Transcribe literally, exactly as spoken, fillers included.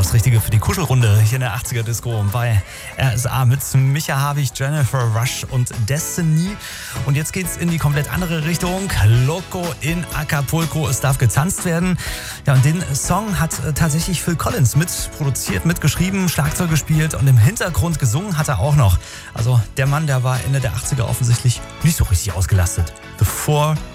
das Richtige für die Kuschelrunde hier in der achtziger Disco bei R S A mit Micha Havig, Jennifer Rush und Destiny. Und jetzt geht's in die komplett andere Richtung. Loco in Acapulco, es darf getanzt werden. Ja, und den Song hat äh, tatsächlich Phil Collins mitproduziert, mitgeschrieben, Schlagzeug gespielt und im Hintergrund gesungen hat er auch noch. Also der Mann, der war Ende der achtziger offensichtlich nicht so richtig ausgelastet. The Four